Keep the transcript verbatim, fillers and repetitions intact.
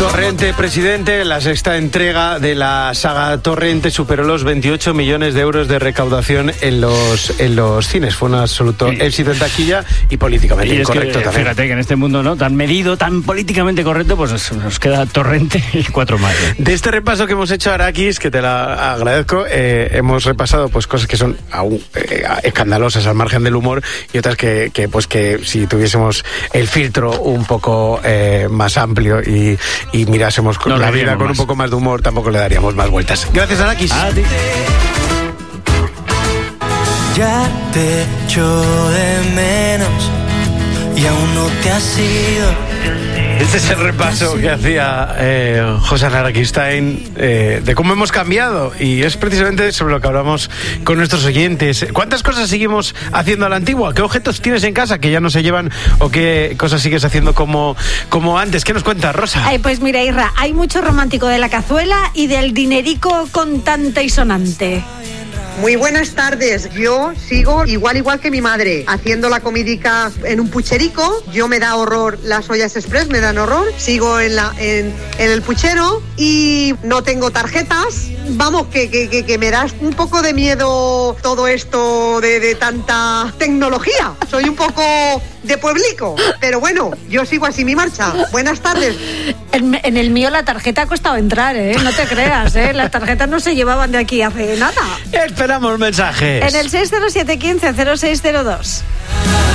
Torrente, presidente, la sexta entrega de la saga Torrente superó los veintiocho millones de euros de recaudación en los en los cines. Fue un absoluto sí. éxito en taquilla y políticamente y incorrecto que, también. Fíjate que en este mundo no tan medido, tan políticamente correcto, pues nos, nos queda Torrente y cuatro más. ¿eh? De este repaso que hemos hecho, Arakis, que te la agradezco, eh, hemos repasado pues cosas que son aún eh, escandalosas al margen del humor y otras que, que pues que si tuviésemos el filtro un poco eh, más amplio y y mirásemos con no, la vida con más. un poco más de humor, tampoco le daríamos más vueltas. Gracias, Arakis. A ti. Ya te echo de menos y aún no te has ido. Este es el repaso que hacía eh, José Arakistain eh, de cómo hemos cambiado, y es precisamente sobre lo que hablamos con nuestros oyentes. ¿Cuántas cosas seguimos haciendo a la antigua? ¿Qué objetos tienes en casa que ya no se llevan o qué cosas sigues haciendo como, como antes? ¿Qué nos cuentas, Rosa? Ay, pues mira, Irra, hay mucho romántico de la cazuela y del dinerico contante y sonante. Muy buenas tardes. Yo sigo igual igual que mi madre, haciendo la comidica en un pucherico. Yo me da horror las ollas express, me dan horror. Sigo en la en, en el puchero y no tengo tarjetas. Vamos, que, que, que, que me da un poco de miedo todo esto de, de tanta tecnología. Soy un poco de pueblico, pero bueno, yo sigo así mi marcha. Buenas tardes. En, en el mío la tarjeta ha costado entrar, ¿eh? No te creas, ¿eh? Las tarjetas no se llevaban de aquí hace nada. Esperamos mensajes. En el seis cero siete uno cinco cero seis cero dos.